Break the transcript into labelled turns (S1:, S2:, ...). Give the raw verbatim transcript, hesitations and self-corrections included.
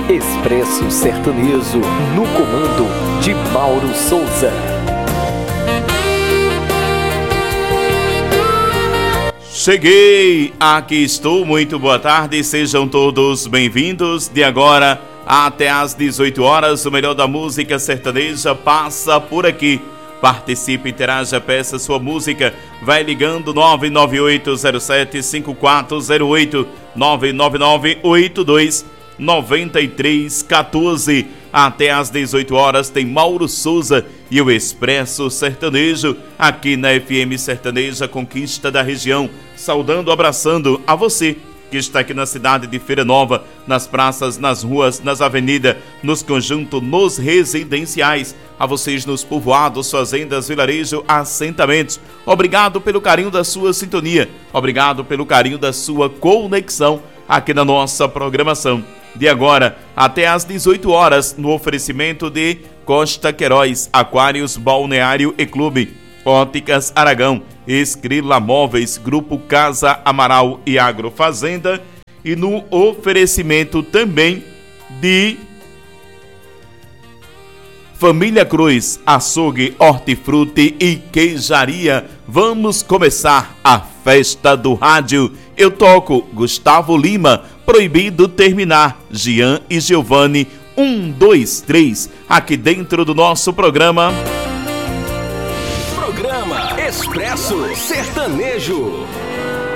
S1: Expresso Sertanejo, no comando de Mauro Souza.
S2: Cheguei, aqui estou, muito boa tarde, sejam todos bem-vindos. De agora até às dezoito horas, o melhor da música sertaneja passa por aqui. Participe, interaja, peça sua música, vai ligando nove nove oito zero sete cinco quatro zero oito, nove nove nove oito dois nove três um quatro. Até às dezoito horas tem Mauro Souza e o Expresso Sertanejo aqui na F M Sertaneja Conquista da Região, saudando, abraçando a você que está aqui na cidade de Feira Nova, nas praças, nas ruas, nas avenidas, nos conjuntos, nos residenciais, a vocês nos povoados, fazendas, vilarejo, assentamentos. Obrigado pelo carinho da sua sintonia, obrigado pelo carinho da sua conexão aqui na nossa programação. De agora até às dezoito horas, no oferecimento de Costa Queiroz, Aquários, Balneário e Clube, Óticas Aragão, Escrila Móveis, Grupo Casa Amaral e Agrofazenda, e no oferecimento também de Família Cruz, Açougue, Hortifruti e Queijaria. Vamos começar a festa do rádio. Eu toco Gustavo Lima, Proibido Terminar, Gian e Giovanni, um, dois, três, aqui dentro do nosso programa.
S1: Programa Expresso Sertanejo.